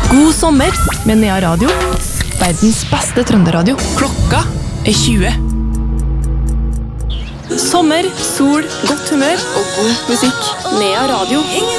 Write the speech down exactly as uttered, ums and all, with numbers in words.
God sommer med Nea Radio. Verdens beste trønderadio. Klokka er tjue. Sommer, sol, godt humør og god musikk. Nea Radio.